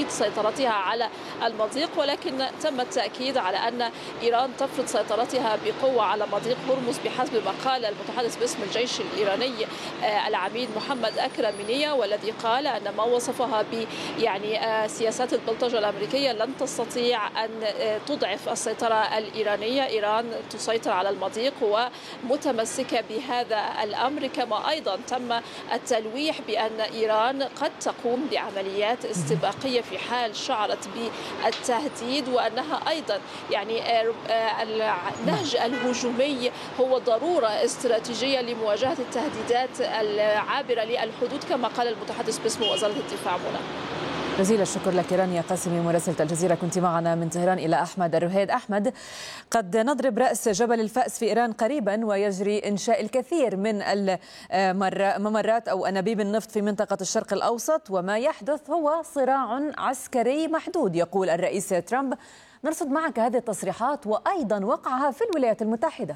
سيطرتها على المضيق، ولكن تم التأكيد على أن إيران تفرض سيطرتها بقوة على مضيق هرمز بحسب ما قال المتحدث باسم الجيش الإيراني العميد محمد أكرم منية، والذي قال أن ما وصفها ب سياسات البلطجة الأمريكية لن تستطيع أن تضعف السيطرة الإيرانية. إيران تسيطر على المضيق ومتمسكة بهذا الأمر، كما أيضا تم التلويح بأن إيران قد تقوم بعمليات استباقية في حال شعرت بالتهديد، وأنها أيضا النهج الهجومي هو ضرورة استراتيجية لمواجهة التهديدات العابرة للحدود، كما قال المتحدث باسم وزارة الدفاع منى. جزيل الشكر لك رانيا قاسمي مراسلة الجزيرة، كنت معنا من طهران. إلى أحمد الرهيد. أحمد، قد نضرب رأس جبل الفأس في إيران قريبا، ويجري إنشاء الكثير من الممرات أو أنابيب النفط في منطقة الشرق الأوسط، وما يحدث هو صراع عسكري محدود يقول الرئيس ترامب. نرصد معك هذه التصريحات وأيضا وقعها في الولايات المتحدة.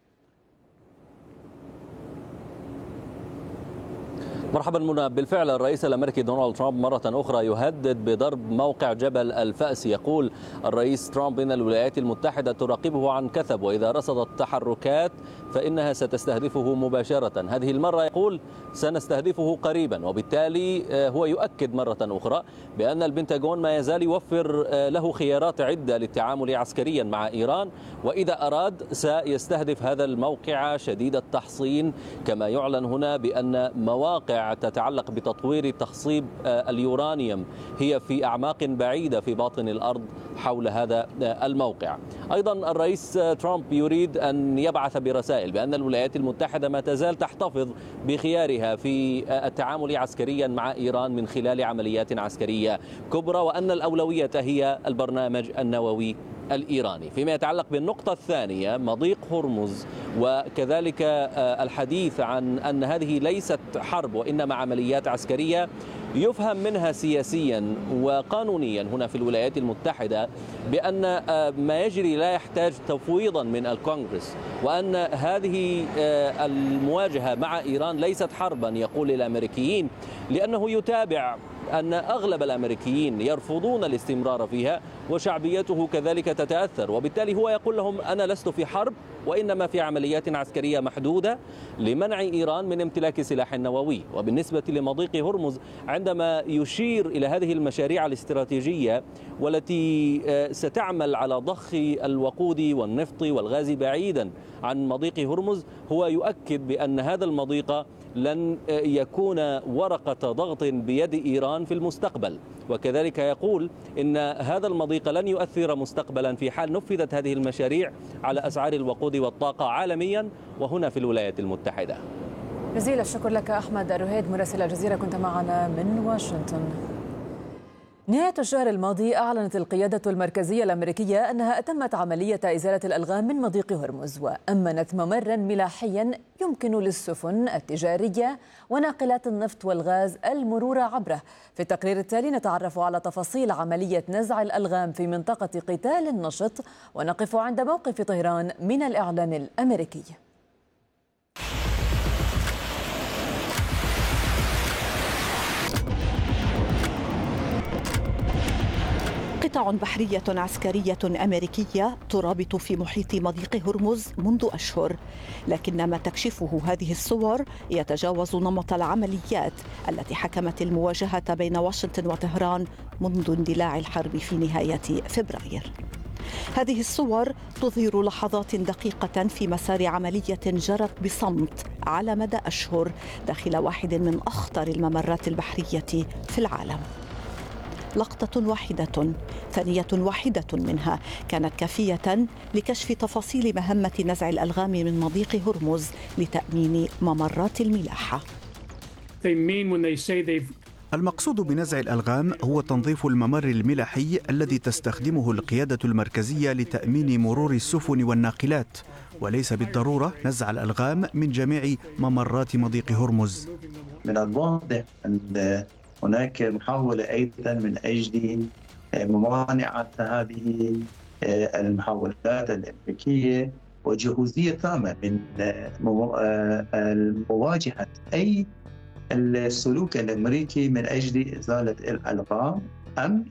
مرحبا منى. بالفعل الرئيس الأمريكي دونالد ترامب مرة أخرى يهدد بضرب موقع جبل الفأس. يقول الرئيس ترامب إن الولايات المتحدة تراقبه عن كثب، وإذا رصدت تحركات فإنها ستستهدفه مباشرة. هذه المرة يقول سنستهدفه قريبا، وبالتالي هو يؤكد مرة أخرى بأن البنتاغون ما يزال يوفر له خيارات عدة للتعامل عسكريا مع إيران، وإذا أراد سيستهدف هذا الموقع شديد التحصين. كما يعلن هنا بأن مواقع تتعلق بتطوير تخصيب اليورانيوم هي في أعماق بعيدة في باطن الأرض حول هذا الموقع. أيضا الرئيس ترامب يريد أن يبعث برسائل بأن الولايات المتحدة ما تزال تحتفظ بخيارها في التعامل عسكريا مع إيران من خلال عمليات عسكرية كبرى، وأن الأولوية هي البرنامج النووي الإيراني. فيما يتعلق بالنقطة الثانية مضيق هرمز، وكذلك الحديث عن أن هذه ليست حرب وإنما عمليات عسكرية، يفهم منها سياسيا وقانونيا هنا في الولايات المتحدة بأن ما يجري لا يحتاج تفويضا من الكونغرس، وأن هذه المواجهة مع إيران ليست حربا يقول الأمريكيين، لأنه يتابع أن أغلب الأمريكيين يرفضون الاستمرار فيها وشعبيته كذلك تتأثر، وبالتالي هو يقول لهم أنا لست في حرب وإنما في عمليات عسكرية محدودة لمنع إيران من امتلاك سلاح نووي. وبالنسبة لمضيق هرمز، عندما يشير إلى هذه المشاريع الاستراتيجية والتي ستعمل على ضخ الوقود والنفط والغاز بعيدا عن مضيق هرمز، هو يؤكد بأن هذا المضيق لن يكون ورقة ضغط بيد إيران في المستقبل، وكذلك يقول إن هذا المضيق لن يؤثر مستقبلا في حال نفذت هذه المشاريع على أسعار الوقود والطاقة عالميا وهنا في الولايات المتحدة. جزيل الشكر لك أحمد الرهيد مراسل الجزيرة، كنت معنا من واشنطن. نهاية الشهر الماضي أعلنت القيادة المركزية الأمريكية أنها أتمت عملية إزالة الألغام من مضيق هرمز، وأمنت ممرا ملاحيا يمكن للسفن التجارية وناقلات النفط والغاز المرور عبره. في التقرير التالي نتعرف على تفاصيل عملية نزع الألغام في منطقة قتال النشط، ونقف عند موقف طهران من الإعلان الأمريكي. قطع بحرية عسكرية أمريكية ترابط في محيط مضيق هرمز منذ أشهر، لكن ما تكشفه هذه الصور يتجاوز نمط العمليات التي حكمت المواجهة بين واشنطن وطهران منذ اندلاع الحرب في نهاية فبراير. هذه الصور تظهر لحظات دقيقة في مسار عملية جرت بصمت على مدى أشهر داخل واحد من أخطر الممرات البحرية في العالم. لقطة واحدة، ثانية واحدة منها كانت كافية لكشف تفاصيل مهمة نزع الألغام من مضيق هرمز لتأمين ممرات الملاحة. المقصود بنزع الألغام هو تنظيف الممر الملاحي الذي تستخدمه القيادة المركزية لتأمين مرور السفن والناقلات، وليس بالضرورة نزع الألغام من جميع ممرات مضيق هرمز. من الواضح أن هناك محاولة أيضا من أجل ممانعة هذه المحاولات الأمريكية وجهوزية تامة من مواجهة أي السلوك الأمريكي من أجل إزالة الألغام أم